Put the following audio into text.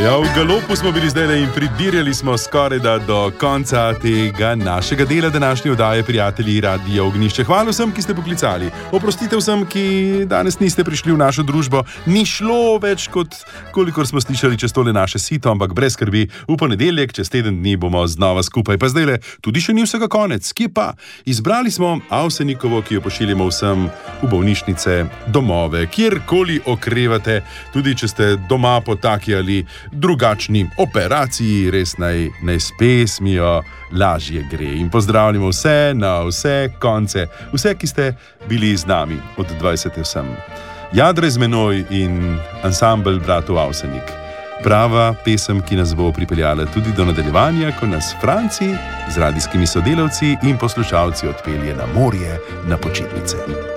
Ja, v galopu smo bili zdaj in pridirjali smo skoraj do konca tega našega dela današnje oddaje, prijatelji Radia Ognjišče. Hvala vsem, ki ste poklicali. Oprostite vsem, ki danes niste prišli v našo družbo. Ni šlo več, kot kolikor smo slišali čez tole naše sito, ampak brez skrbi, v ponedeljek, čez teden dni bomo znova skupaj. Pa zdajle, tudi še ni vsega konec. Kje pa? Izbrali smo Avsenikovo, ki jo pošiljamo vsem v bolnišnice, domove, kjerkoli okrevate, tudi če ste doma potaki ali drugačni operaciji, res naj s pesmijo lažje gre. In pozdravljamo vse na vse konce, vse, ki ste bili z nami od 20. vsem. Jadre z menoj in ansambel bratov Avsenik. Prava pesem, ki nas bo pripeljala tudi do nadaljevanja, ko nas Franci z radijskimi sodelavci in poslušalci odpelje na morje, na počitnice.